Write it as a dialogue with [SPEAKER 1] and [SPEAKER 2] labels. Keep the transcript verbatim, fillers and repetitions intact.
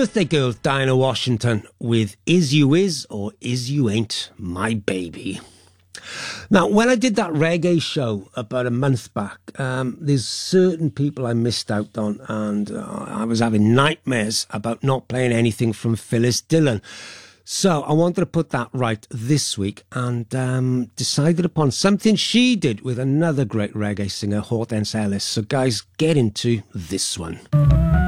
[SPEAKER 1] Birthday girl Dinah Washington with Is You Is or Is You Ain't My Baby. Now, when I did that reggae show about a month back, um, there's certain people I missed out on, and uh, I was having nightmares about not playing anything from Phyllis Dillon. So I wanted to put that right this week and um, decided upon something she did with another great reggae singer, Hortense Ellis. So guys, get into this one.